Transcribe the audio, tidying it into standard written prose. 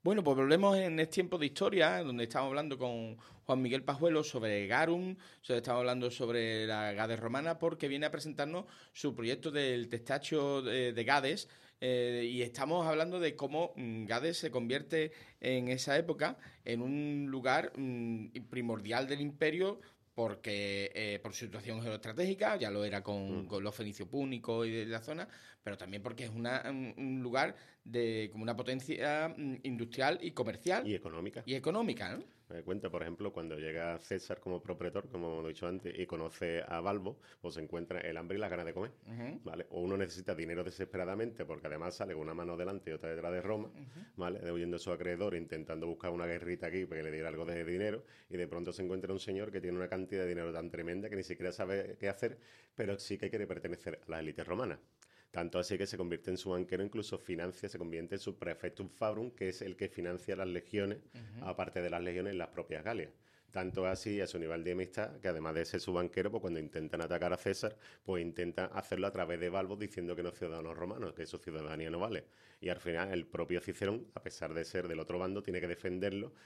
Bueno, pues volvemos en este tiempo de historia, donde estamos hablando con Juan Miguel Pajuelo sobre Garum, estamos hablando sobre la Gades romana, porque viene a presentarnos su proyecto del Testaccio de Gades, y estamos hablando de cómo Gades se convierte en esa época en un lugar primordial del imperio, porque por su situación geoestratégica, ya lo era Mm. con los fenicios púnicos y de la zona, pero también porque es un lugar como una potencia industrial y comercial Y económica. y económica, ¿no? Me cuenta, por ejemplo, cuando llega César como propretor, como hemos dicho antes, y conoce a Balbo, pues se encuentra el hambre y las ganas de comer, Ujú, ¿vale? O uno necesita dinero desesperadamente, porque además sale con una mano delante y otra detrás de Roma, ujú. ¿vale? Huyendo de su acreedor, intentando buscar una guerrita aquí para que le diera algo de dinero, y de pronto se encuentra un señor que tiene una cantidad de dinero tan tremenda que ni siquiera sabe qué hacer, pero sí que quiere pertenecer a las élites romanas. Tanto así que se convierte en su banquero, incluso financia, se convierte en su prefectum fabrum, que es el que financia las legiones, Ujú. aparte de las legiones, en las propias Galias. Tanto así a su nivel de amistad, que además de ser su banquero, pues cuando intentan atacar a César, pues intentan hacerlo a través de Balbo diciendo que no es ciudadano romano, que su ciudadanía no vale. Y al final el propio Cicerón, a pesar de ser del otro bando, tiene que defenderlo